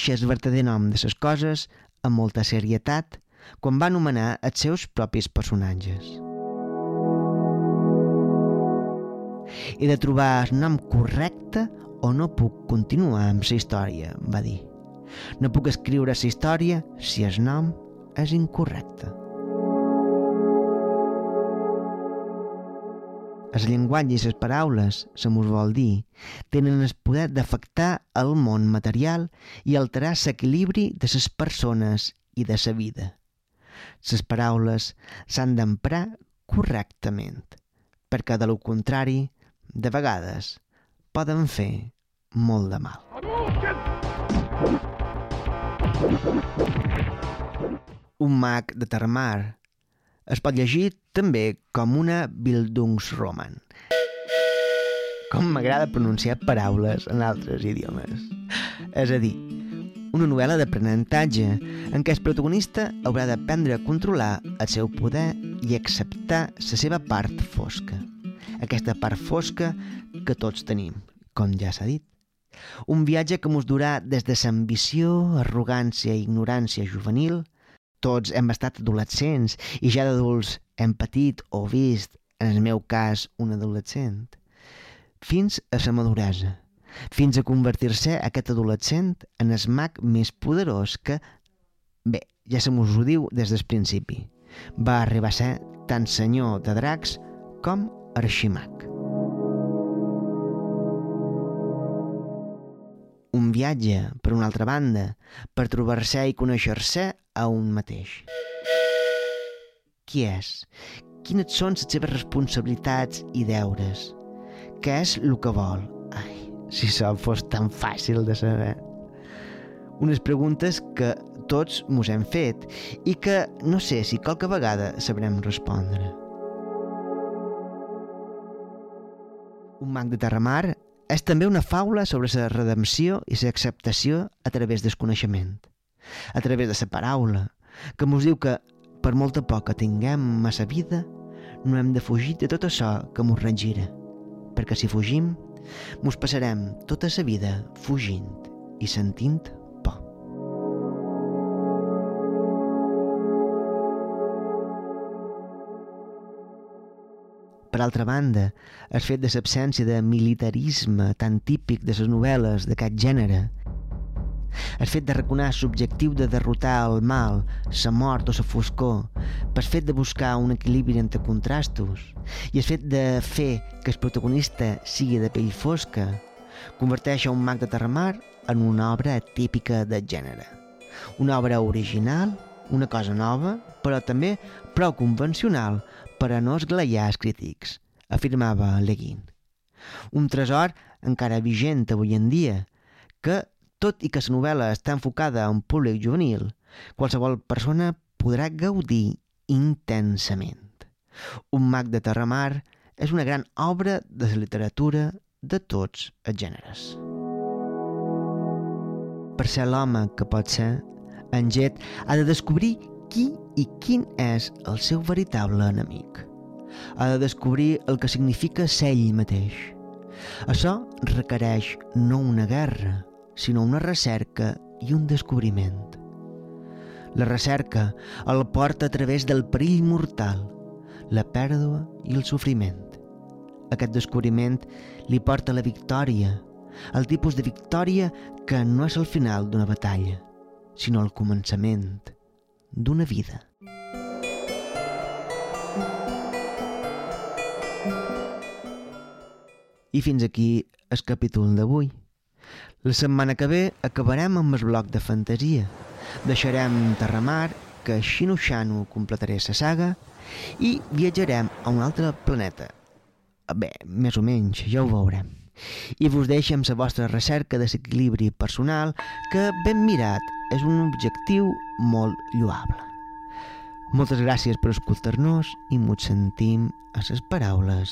reconèixer el verdader nom de les coses amb molta serietat quan va anomenar els seus propis personatges. He de trobar el nom correcte o no puc continuar amb la història, va dir. No puc escriure la història si el nom és incorrecte. El llenguatge i les paraules, se mos vol dir, tenen el poder d'afectar el món material i alterar l'equilibri de les persones i de la vida. Les paraules s'han d'emprar correctament, perquè de lo contrari, de vegades, poden fer molt de mal. Un mag de Terramar es pot llegir també com una Bildungsroman. Com m'agrada pronunciar paraules en altres idiomes. És a dir, una novel·la d'aprenentatge en què el protagonista haurà d'aprendre a controlar el seu poder i acceptar la seva part fosca. Aquesta part fosca que tots tenim, com ja s'ha dit. Un viatge que mos durà des de l'ambició, arrogància i ignorància juvenil. Tots hem estat adolescents i ja d'adults hem patit o vist, en el meu cas, un adolescent, fins a la maduresa, fins a convertir-se aquest adolescent en el mag més poderós que, bé, ja se mos ho diu des del principi, va arribar a ser tant senyor de dracs com arximag. Un viatge, per una altra banda, per trobar-se i conèixer-se a un mateix. Qui és? Quines són les seves responsabilitats i deures? Què és el que vol? Ai, si això fos tan fàcil de saber. Unes preguntes que tots mos hem fet i que no sé si qualque vegada sabrem respondre. Un mag de Terramar és també una faula sobre la redempció i l'acceptació a través del coneixement, a través de la paraula, que mos diu que, per molta por que tinguem a la vida, no hem de fugir de tot això que mos regira, perquè si fugim, mos passarem tota la vida fugint i sentint por. Per altra banda, el fet de l'absència de militarisme tan típic de les novel·les d'aquest gènere, el fet de reconèixer l'objectiu de derrotar el mal, la mort o la foscor, pel fet de buscar un equilibri entre contrastos, i el fet de fer que el protagonista sigui de pell fosca, converteix a un mag de Terramar en una obra típica del gènere. Una obra original, una cosa nova, però també prou convencional per a no esglaiar els crítics, afirmava Le Guin. Un tresor encara vigent avui en dia, que, tot i que la novel·la està enfocada a un públic juvenil, qualsevol persona podrà gaudir intensament. Un mag de Terramar és una gran obra de la literatura de tots els gèneres. Per ser l'home que pot ser, en Jet ha de descobrir qui i quin és el seu veritable enemic. Ha de descobrir el que significa ser ell mateix. Això requereix no una guerra, sinó una recerca i un descobriment. La recerca el porta a través del perill mortal, la pèrdua i el sofriment. Aquest descobriment li porta la victòria, el tipus de victòria que no és el final d'una batalla, sinó el començament d'una vida. I fins aquí el capítol d'avui. La setmana que ve acabarem amb el bloc de fantasia. Deixarem Terramar, que xino-xano completaré la saga, i viatjarem a un altre planeta. Bé, més o menys, ja ho veurem. I vos deixo amb la vostra recerca de l'equilibri personal, que, ben mirat, és un objectiu molt lloable. Moltes gràcies per escoltar-nos i mos sentim a les paraules